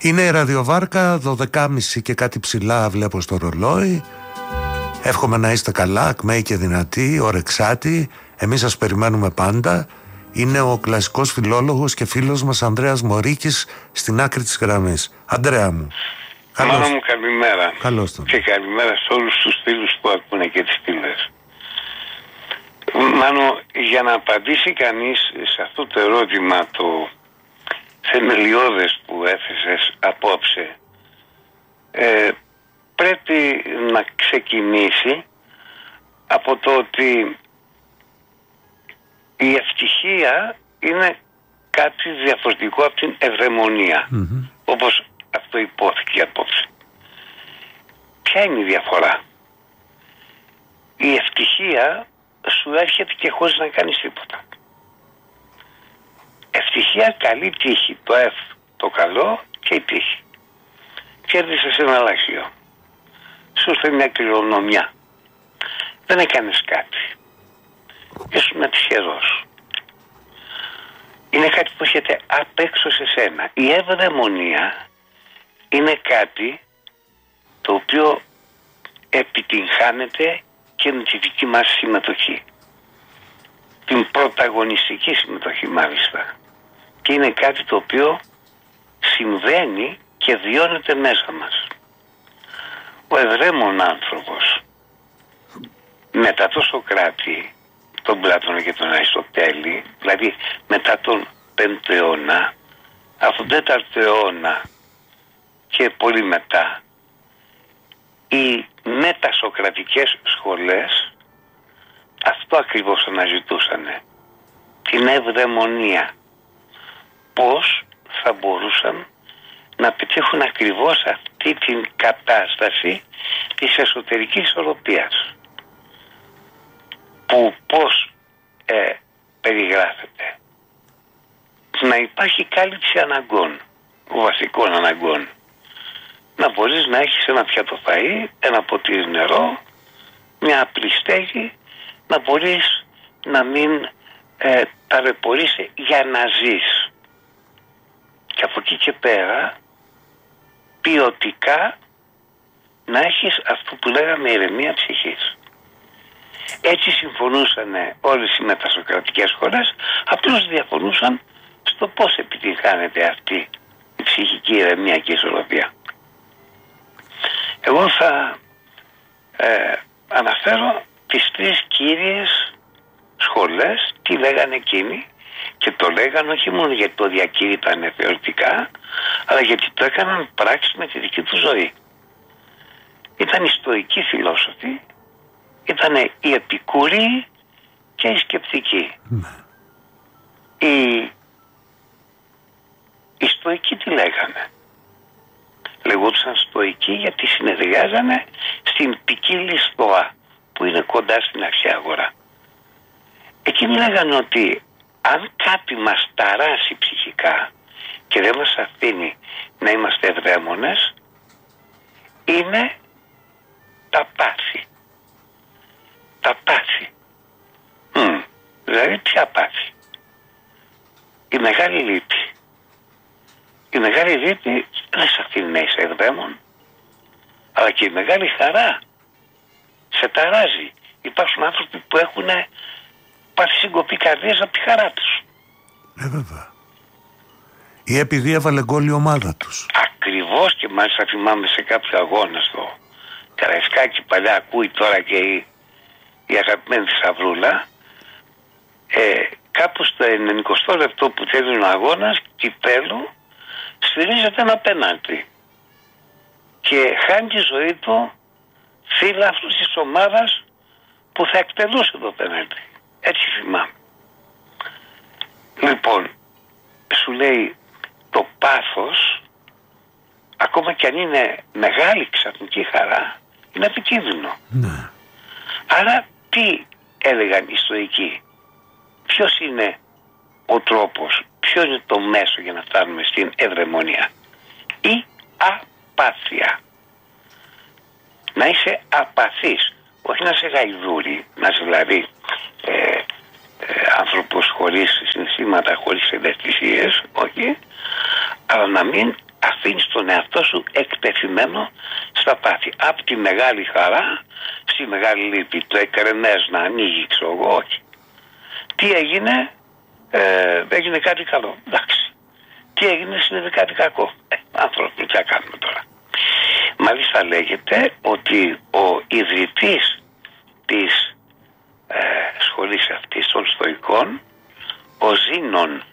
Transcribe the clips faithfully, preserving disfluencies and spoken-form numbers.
Είναι η ραδιοβάρκα, δώδεκα και μισή και κάτι ψηλά βλέπω στο ρολόι. Εύχομαι να είστε καλά, ακμαίοι και δυνατοί, ορεξάτοι. Εμείς σας περιμένουμε πάντα. Είναι ο κλασικός φιλόλογος και φίλος μας Ανδρέας Μωρίκης στην άκρη της γραμμής. Αντρέα μου. Καλώς. Μάνα μου, καλημέρα. Καλώς τον. Και καλημέρα σε όλους τους φίλους που ακούνε και τις φίλες. Μάνο, για να απαντήσει κανείς σε αυτό το ερώτημα το θεμελιώδες που έθεσες απόψε, ε, πρέπει να ξεκινήσει από το ότι η ευτυχία είναι κάτι διαφορετικό από την ευδαιμονία, mm-hmm. όπως αυτό υπόθηκε απόψε. Ποια είναι η διαφορά? Η ευτυχία σου έρχεται και χωρίς να κάνεις τίποτα. Ευτυχία, καλή τύχη, το F, το καλό και η τύχη. Κέρδισες ένα λαχείο. Σου ήρθε μια κληρονομιά. Δεν έκανες κάτι. Ήσουν τυχερός. Είναι κάτι που έρχεται απ' έξω σε σένα. Η ευδαιμονία είναι κάτι το οποίο επιτυγχάνεται και με τη δική μας συμμετοχή. Την πρωταγωνιστική συμμετοχή μάλιστα. Και είναι κάτι το οποίο συμβαίνει και βιώνεται μέσα μας. Ο ευδαίμων άνθρωπος μετά το Σωκράτη, τον Πλάτωνα και τον Αριστοτέλη, δηλαδή μετά τον πέμπτο αιώνα, από τον τέταρτο αιώνα και πολύ μετά, οι μετασοκρατικές σχολές αυτό ακριβώς αναζητούσαν, την ευδαιμονία. Πώς θα μπορούσαν να πετύχουν ακριβώς αυτή την κατάσταση της εσωτερικής ισορροπίας, που πώς ε, περιγράφεται? Να υπάρχει κάλυψη αναγκών, βασικών αναγκών. Να μπορείς να έχεις ένα πιάτο φαΐ, ένα ποτήρι νερό, μια απλή στέγη, να μπορείς να μην ε, ταλαιπωρείσαι για να ζεις. Και από εκεί και πέρα ποιοτικά να έχεις αυτό που λέγαμε ηρεμία ψυχής. Έτσι συμφωνούσαν όλες οι μετασοκρατικές σχολές, απλώς διαφωνούσαν στο πώς επιτυγχάνεται αυτή η ψυχική ηρεμία και ισορροπία. Εγώ θα ε, αναφέρω τις τρεις κύριες σχολές, τι λέγανε εκείνοι, και το λέγανε όχι μόνο γιατί το διακήρυταν θεωρητικά, αλλά γιατί το έκαναν πράξη με τη δική του ζωή. Ήταν οι στοικοί φιλόσοφοι, ήταν οι επικούριοι και οι σκεπτικοί. Mm. Οι, οι στοικοί τι λέγανε? Λεγόντουσαν στοικοί γιατί συνεδριάζανε στην ποικίλη στοά που είναι κοντά στην αρχαία αγορά. Εκείνοι λέγανε ότι αν κάτι μας ταράσει ψυχικά και δεν μας αφήνει να είμαστε ευδαίμονες, είναι τα πάθη. Τα πάθη. Mm. Δηλαδή ποια πάθη? Η μεγάλη λύπη. Η μεγάλη λύπη δεν σε αφήνει να είσαι ευδαίμον, αλλά και η μεγάλη χαρά σε ταράζει. Υπάρχουν άνθρωποι που έχουν πάθει συγκοπή καρδίας από τη χαρά τους. Ε, βέβαια. Ή επειδή έβαλε γκολ η ομάδα τους. Ακριβώς, και μάλιστα θυμάμαι σε κάποιο αγώνα στο Καραϊσκάκι παλιά, ακούει τώρα και η, η αγαπημένη Θησαυρούλα, ε, κάπου στο ενενηκοστό λεπτό που τέλειωνε ο αγώνας, κυπέλου, στηρίζεται ένα πέναλτι και χάνει τη ζωή του φίλαθλος της ομάδας που θα εκτελούσε το πέναλτι. Έτσι θυμάμαι. Λοιπόν, σου λέει το πάθος, ακόμα κι αν είναι μεγάλη ξαφνική χαρά, είναι επικίνδυνο. Ναι. Άρα τι έλεγαν οι στοικοί? Ποιος είναι ο τρόπος, ποιο είναι το μέσο για να φτάνουμε στην ευδαιμονία? Η απάθεια. Να είσαι απαθής, όχι να είσαι γαϊδούρη, να είσαι δηλαδή ε, ε, άνθρωπος χωρίς συναισθήματα, χωρίς ευαισθησίες, όχι, αλλά να μην αφήνεις τον εαυτό σου εκτεθειμένο στα πάθη. Απ' τη μεγάλη χαρά στη μεγάλη λύπη. Το εκρεμές να ανοίγει, ξέρω εγώ, όχι. Τι έγινε? Ε, έγινε κάτι καλό. Εντάξει. Τι έγινε? Συνέβη κάτι κακό. Ε, άνθρωποι, τι θα κάνουμε τώρα. Μάλιστα λέγεται ότι ο ιδρυτής της ε, σχολής αυτής των Στοικών, ο Ζήνων,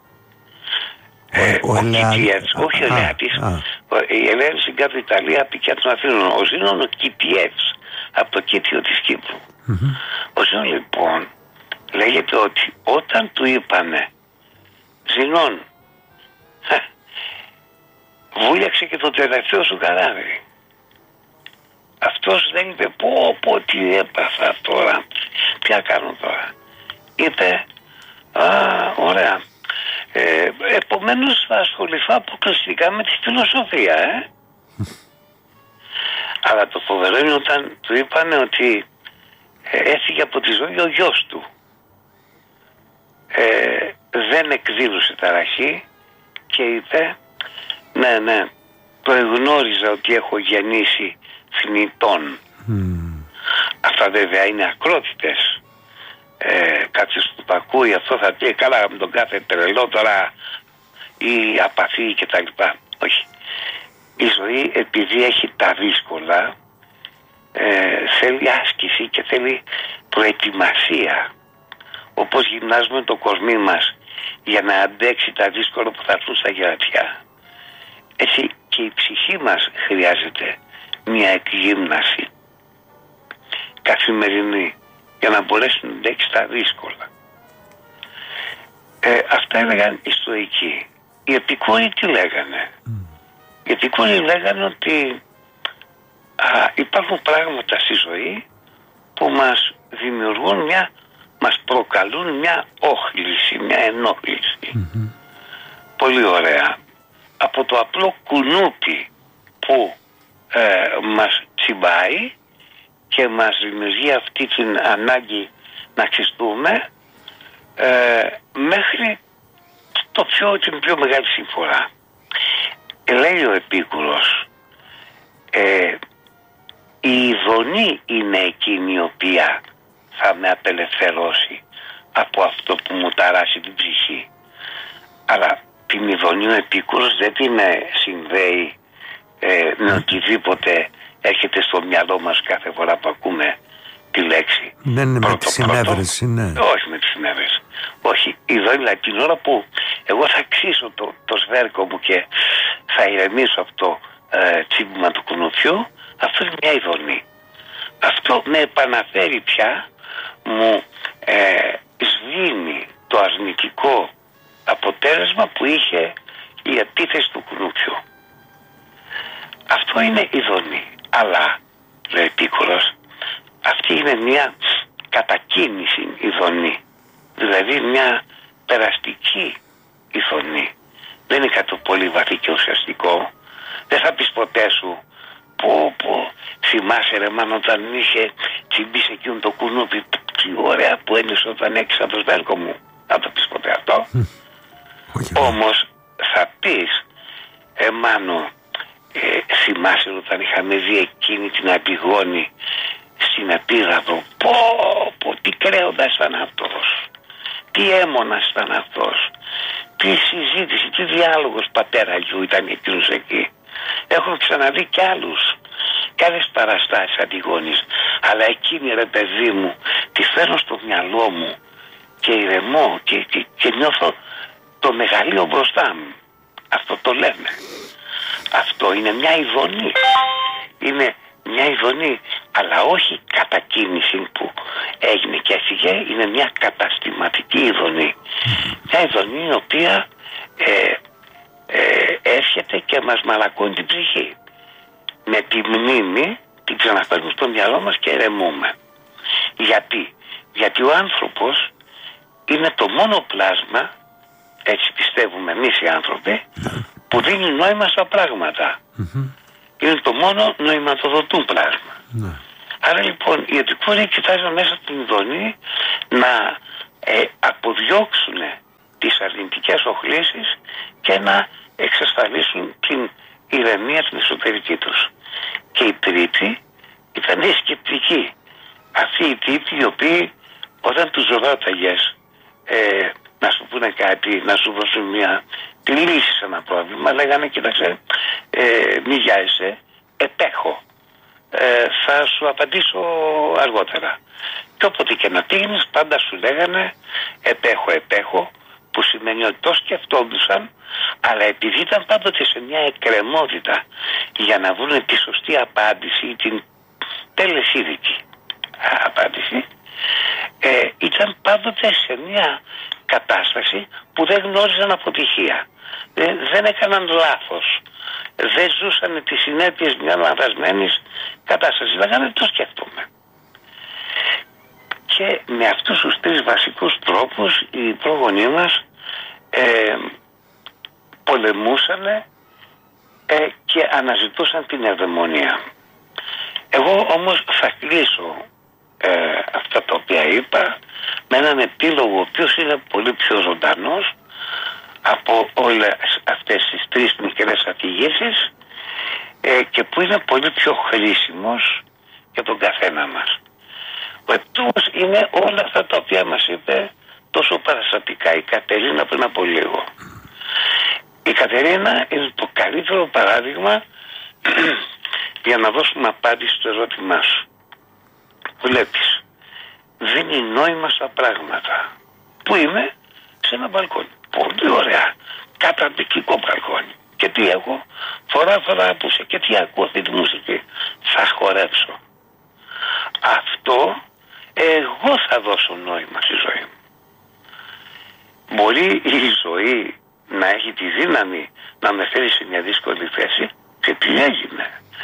ε, ο, ο Κιτιέτς, όχι ο Ελεάτης, η Ελένη στην κάτω Ιταλία, πικιά των Αθήνων, ο Ζήνων ο Κιτιέτς, από το Κίτιο της Κύπρου. Mm-hmm. Ο Ζήνων λοιπόν λέγεται ότι όταν του είπανε Ζήνων, βούλιαξε και το τελευταίο σου καράβι. Αυτός δεν είπε πω πω τι έπαθα τώρα, τι θα κάνω τώρα. Είπε α, ωραία. Ε, επομένως θα ασχοληθώ αποκλειστικά με τη φιλοσοφία, ε. Αλλά το φοβερό είναι όταν του είπανε ότι ε, έφυγε από τη ζωή ο γιος του. Ε, δεν εκδήλωσε ταραχή και είπε ναι, ναι, το εγνώριζα ότι έχω γεννήσει θνητών. Mm. Αυτά βέβαια είναι ακρότητες. Ε, κάποιος που το ακούει αυτό θα πει καλά με τον κάθε τρελό τώρα ή απαθή και τα λοιπά. Όχι. Η ζωή επειδή έχει τα δύσκολα ε, θέλει άσκηση και θέλει προετοιμασία. Όπως γυμνάζουμε το κορμί μας για να αντέξει τα δύσκολα που θα έρθουν στα γερατιά. Έτσι και η ψυχή μας χρειάζεται μια εκγύμναση καθημερινή για να μπορέσει να αντέξει τα δύσκολα. Ε, αυτά έλεγαν οι Στοικοί. Οι Επικούροι τι λέγανε? Mm. Οι Επικούροι λέγανε ότι α, υπάρχουν πράγματα στη ζωή που μας δημιουργούν μια, μας προκαλούν μια όχληση, μια ενόχληση. Mm-hmm. Πολύ ωραία. Από το απλό κουνούπι που ε, μας τσιμπάει και μας δημιουργεί αυτή την ανάγκη να ξυστούμε ε, μέχρι το πιο, την πιο μεγάλη συμφορά. Ε, λέει ο Επίκουρος ε, η ειδονή είναι εκείνη η οποία θα με απελευθερώσει από αυτό που μου ταράσει την ψυχή. Αλλά την ειδονή ο Επίκουρος δεν την συνδέει ε, με οτιδήποτε έρχεται στο μυαλό μας κάθε φορά που ακούμε τη λέξη. Δεν είναι πρώτο, με τη συνέβρεση, ναι. Όχι με τη συνέβρεση. Όχι. Η ειδονή, την ώρα που εγώ θα ξύσω το, το σβέρκο μου και θα ηρεμήσω από το ε, τσίμπημα του κουνουπιού, αυτό είναι μια ειδονή. Αυτό με επαναφέρει πια, μου ε, σβήνει το αρνητικό αποτέλεσμα που είχε η επίθεση του κουνουπιού. Αυτό είναι ειδονή. Αλλά, λέει ο Επίκουρος, αυτή είναι μια κατακίνηση ειδονή. Δηλαδή μια περαστική ειδονή. Δεν είναι κάτι πολύ βαθύ και ουσιαστικό. Δεν θα πεις ποτέ σου πω πω θυμάσαι ρε μάνα όταν είχε τσιμπήσει εκείνο το κουνούπι, τι ωραία που ένιωσε όταν έξισα το σβέρκο μου. Θα το πεις ποτέ αυτό. Όμως θα πεις ε, Μάνο, ε, θυμάσαι όταν είχαμε δει εκείνη την απειγόνη στην Επίδαυρο, πω πω τι κρέοντας ήταν αυτός, τι έμονας ήταν αυτός, τι συζήτηση, τι διάλογος πατέρα γιου ήταν εκείνος εκεί. Έχω ξαναδεί κι άλλους, κι άλλες παραστάσεις αντιγόνης, αλλά εκείνη ρε παιδί μου τη φέρνω στο μυαλό μου και ηρεμώ και, και, και νιώθω το μεγαλείο μπροστά μου. Αυτό το λέμε. Αυτό είναι μια ειδονή. Είναι μια ειδονή, αλλά όχι κατακίνηση που έγινε και έφυγε. Είναι μια καταστηματική ειδονή. Μια ειδονή η οποία ε, ε, έρχεται και μας μαλακώνει την ψυχή. Με τη μνήμη την ξαναφέρνουμε στο μυαλό μας και ηρεμούμε. Γιατί? Γιατί ο άνθρωπος είναι το μόνο πλάσμα, έτσι πιστεύουμε εμείς οι άνθρωποι, που δίνει νόημα στα πράγματα. Mm-hmm. Είναι το μόνο νοηματοδοτούν πλάσμα. Mm-hmm. Άρα λοιπόν οι Επικούροι κοιτάζουν μέσα από την ειδονή να ε, αποδιώξουν τις αρνητικές οχλήσεις και να εξασφαλίσουν την ηρεμία την εσωτερική τους. Και η τρίτη ήταν οι σκεπτικοί. Αυτοί οι τύποι οι οποίοι όταν τους ρώταγες ε, να σου πούνε κάτι, να σου δώσουν μια τη λύση σε ένα πρόβλημα, λέγανε κοίταξε, ε, μη γιάεσαι, επέχω. Ε, θα σου απαντήσω αργότερα. Και όποτε και να πήγαινες πάντα σου λέγανε επέχω, επέχω, που σημαίνει ότι το σκεφτόντουσαν, αλλά επειδή ήταν πάντοτε σε μια εκκρεμότητα για να βρουν τη σωστή απάντηση ή την τελεσίδικη απάντηση, ε, ήταν πάντοτε σε μια κατάσταση που δεν γνώριζαν αποτυχία. Ε, δεν έκαναν λάθος. Δεν ζούσαν τις συνέπειες μια λανθασμένης κατάστασης. Λέγανε το σκέφτομαι. Και με αυτούς τους τρεις βασικούς τρόπους οι πρόγονοί μας ε, πολεμούσαν ε, και αναζητούσαν την ευδαιμονία. Εγώ όμως θα κλείσω ε, αυτά τα οποία είπα με έναν επίλογο ο οποίος είναι πολύ πιο ζωντανός από όλες αυτές τις τρεις μικρές αφηγήσεις ε, και που είναι πολύ πιο χρήσιμος για τον καθένα μας. Ο επίλογος είναι όλα αυτά τα οποία μας είπε τόσο παραστατικά η Κατερίνα πριν από λίγο. Η Κατερίνα είναι το καλύτερο παράδειγμα για να δώσουμε απάντηση στο ερώτημά σου. Βλέπεις, δίνει νόημα στα πράγματα. Πού είμαι? Σε ένα μπαλκόνι. Πολύ ωραία. Καταπληκτικό μπαλκόνι. Και τι έχω? Φορά φορά που σε και τι ακούω αυτή τη μουσική. Θα χορέψω. Αυτό εγώ θα δώσω νόημα στη ζωή μου. Μπορεί η ζωή να έχει τη δύναμη να με φέρει σε μια δύσκολη θέση και τι έγινε.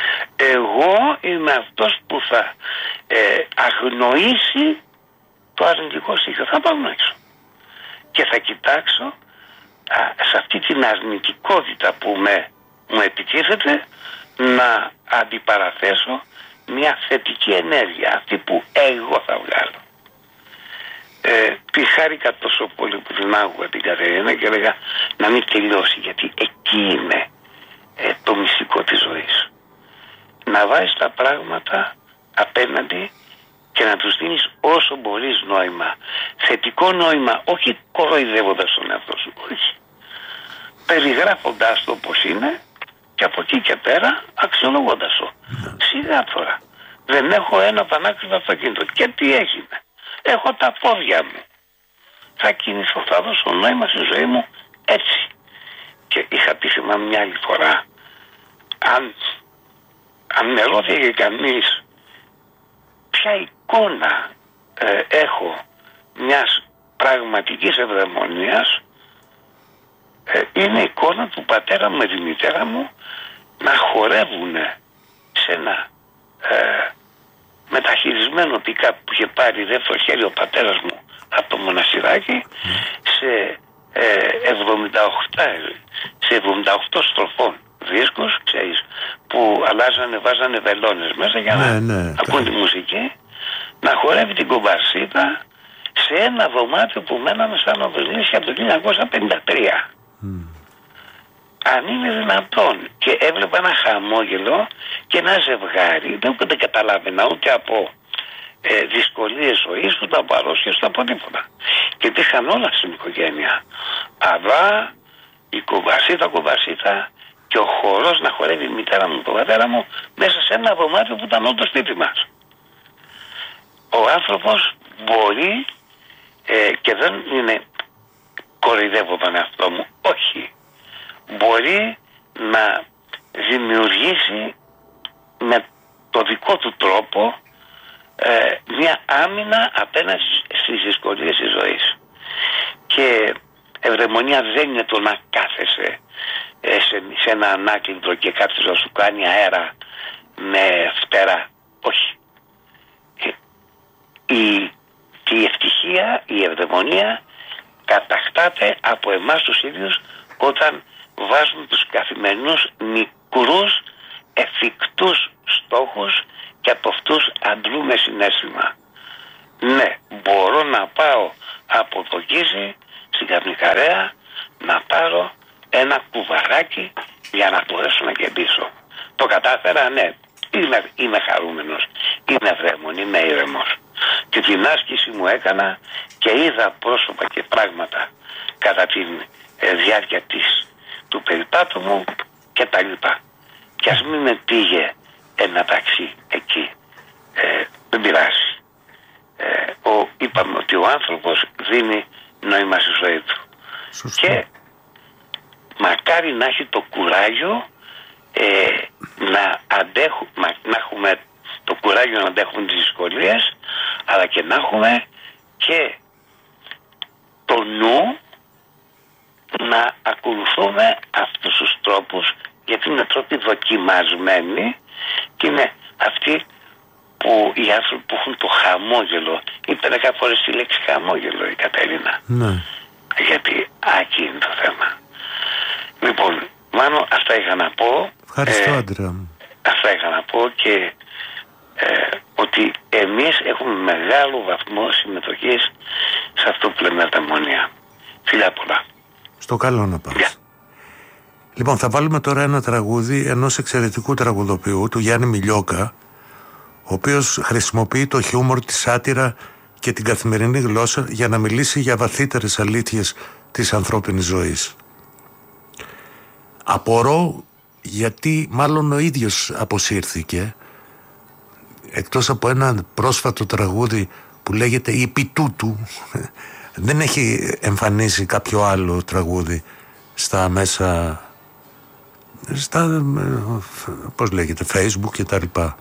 Εγώ είμαι αυτός που θα ε, αγνοήσει το αρνητικό στοιχείο. Θα το αγνοήσω. Και θα κοιτάξω α, σε αυτή την αρνητικότητα που με, μου επιτίθεται να αντιπαραθέσω μια θετική ενέργεια. Αυτή που εγώ θα βγάλω. Ε, τη χάρηκα τόσο πολύ που την άκουγα την Κατερίνα και έλεγα να μην τελειώσει, γιατί εκεί είναι ε, το μυστικό της ζωής. Να βάζεις τα πράγματα απέναντι και να τους δίνεις όσο μπορείς νόημα. Θετικό νόημα, όχι κοροϊδεύοντας τον εαυτό σου, όχι. Περιγράφοντας το πως είναι και από εκεί και πέρα αξιολογώντας το. Σιγά τώρα. Δεν έχω ένα πανάκριβο αυτοκίνητο. Και τι έγινε? Έχω τα πόδια μου. Θα κινηθώ, θα δώσω νόημα στη ζωή μου έτσι. Και είχα πει, θυμάμαι μια άλλη φορά, αν, αν με ρώτηγε κανείς ποια εικόνα ε, έχω μιας πραγματικής ευδαιμονίας, ε, είναι η εικόνα του πατέρα μου με τη μητέρα μου να χορεύουν σε ένα ε, μεταχειρισμένο πικάπ που είχε πάρει δεύτερο χέρι ο πατέρας μου από το μοναστηράκι σε, ε, εβδομήντα οκτώ, σε εβδομήντα οκτώ στροφών δίσκους, ξέρεις, που αλλάζανε, βάζανε βελόνες μέσα για να ναι, ναι, ακούν τη μουσική, να χορεύει την κομπαρσίτα σε ένα δωμάτιο που μέναμε σαν οδονήσια από το χίλια εννιακόσια πενήντα τρία. Mm. Αν είναι δυνατόν. Και έβλεπα ένα χαμόγελο και ένα ζευγάρι, δεν καταλάβαινα ούτε από ε, δυσκολίες ζωής, ούτε από αρρώστιες, ούτε από τίποτα. Και είχαν όλα στην οικογένεια. Αβά, η κομπαρσίτα, κομπαρσίτα και ο χορός να χορεύει η μητέρα μου, τον πατέρα μου, μέσα σε ένα δωμάτιο που ήταν όντως σπίτι μας. Ο άνθρωπος μπορεί ε, και δεν είναι κοροϊδεύω τον εαυτό μου, όχι. Μπορεί να δημιουργήσει με το δικό του τρόπο ε, μια άμυνα απέναντι στις δυσκολίες της ζωής. Και ευδαιμονία δεν είναι το να κάθεσαι ε, σε, σε ένα ανάκλητο και κάποιος να σου κάνει αέρα με φτερά. Όχι. Η, η ευτυχία, η ευδαιμονία κατακτάται από εμάς τους ίδιους όταν βάζουμε τους καθημερινούς μικρούς εφικτούς στόχους και από αυτούς αντλούμε συναίσθημα. Ναι, μπορώ να πάω από το Κίζι στην Καπνικαρέα να πάρω ένα κουβαράκι για να μπορέσω να κερδίσω. Το κατάφερα, ναι. Είμαι, είμαι χαρούμενος, είμαι ευγνώμων, είμαι ήρεμος. Και την άσκηση μου έκανα και είδα πρόσωπα και πράγματα κατά τη ε, διάρκεια της, του περιπάτου μου και τα λοιπά. Και ας μην με πήγε ένα ταξί εκεί, ε, δεν πειράζει. Ε, ο, είπαμε ότι ο άνθρωπος δίνει νόημα στη ζωή του. Σωστή. Και μακάρι να έχει το κουράγιο ε, να αντέχουμε, να έχουμε το κουράγιο να αντέχουμε τις δυσκολίες, αλλά και να έχουμε και το νου να ακολουθούμε αυτούς τους τρόπους, γιατί είναι τρόποι δοκιμασμένοι και είναι αυτοί που οι άνθρωποι που έχουν το χαμόγελο. Είπε δέκα φορές τη λέξη χαμόγελο η Κατερίνα. Ναι. Γιατί εκεί είναι το θέμα. Λοιπόν, Μάνο, αυτά είχα να πω. Ευχαριστώ, ε, Άντρεα μου. Αυτά είχα να πω και ε, ότι εμείς έχουμε μεγάλο βαθμό συμμετοχής σε αυτό που λέμε Αρτεμονία. Φιλιά πολλά. Στο καλό να πας. Yeah. Λοιπόν, θα βάλουμε τώρα ένα τραγούδι ενός εξαιρετικού τραγουδοποιού, του Γιάννη Μιλιόκα, ο οποίος χρησιμοποιεί το χιούμορ, τη σάτυρα και την καθημερινή γλώσσα για να μιλήσει για βαθύτερες αλήθειες της ανθρώπινης ζωής. Απορώ γιατί μάλλον ο ίδιος αποσύρθηκε, εκτός από ένα πρόσφατο τραγούδι που λέγεται «Η Πιτούτου», δεν έχει εμφανίσει κάποιο άλλο τραγούδι στα μέσα, στα, πώς λέγεται, Facebook και τα λοιπά.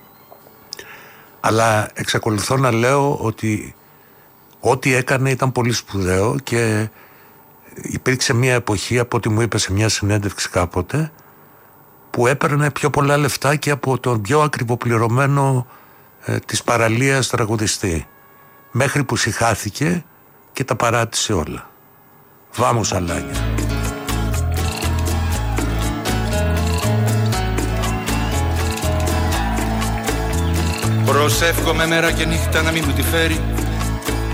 Αλλά εξακολουθώ να λέω ότι ό,τι έκανε ήταν πολύ σπουδαίο και υπήρξε μια εποχή, από ό,τι μου είπε σε μια συνέντευξη κάποτε, που έπαιρνε πιο πολλά λεφτά και από τον πιο ακριβοπληρωμένο ε, της παραλίας τραγουδιστή, μέχρι που συχάθηκε και τα παράτησε όλα. Βάμος αλάνια. Προσεύχομαι μέρα και νύχτα να μην μου τη φέρει